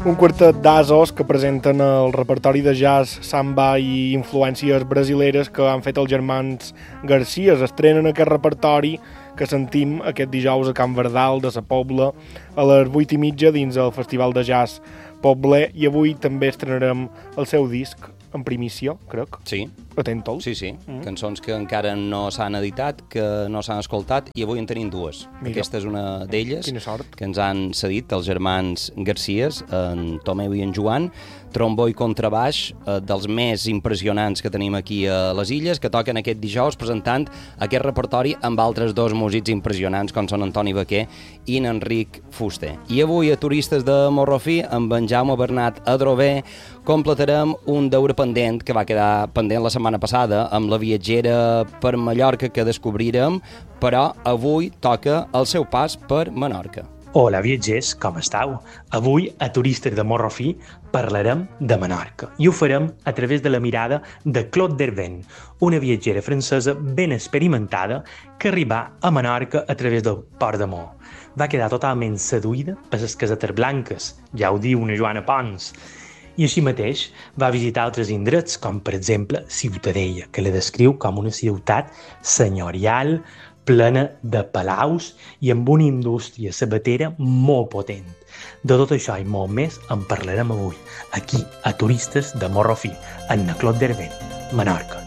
Un quartet d'asos que presenten el repertori de jazz, samba i influències brasileres que han fet els germans Garcia. Estrenen aquest repertori que sentim aquest dijous a Can Verdal de Sa Pobla a les 8:30 dins el Festival de Jazz Pobler, i avui també estrenarem el seu disc en primícia, crec. Sí. Atent-ho. Sí. Cançons que encara no s'han editat, que no s'han escoltat, i avui en tenim dues. Mira. Aquesta és una d'elles. Quina sort. Que ens han cedit els germans Garcies, en Tomeu i en Joan, trombó i contrabaix, dels més impressionants que tenim aquí a les Illes, que toquen aquest dijous presentant aquest repertori amb altres dos músics impressionants, com són Antoni Baquer i Enric Fuster. I avui a Turistes de Morrofí, amb en Jaume Bernat Adrover, completarem un deure pendent que va quedar pendent la setmana passada amb la viatgera per Mallorca que descobrirem, però avui toca el seu pas per Menorca. Hola viatgers, com esteu? Avui a Turistes de Morrofí parlarem de Menorca i ho farem a través de la mirada de Claude Dervent, una viatgera francesa ben experimentada que arribà a Menorca a través del Port de Mó. Va quedar totalment seduïda per les casetes blanques, ja ho diu una Joana Pons, i així mateix va visitar altres indrets, com per exemple Ciutadella, que la descriu com una ciutat senyorial, plena de palaus i amb una indústria sabatera molt potent. De tot això i molt més en parlarem avui, aquí a Turistes de Morrofí, en Claude Dervent, Menorca.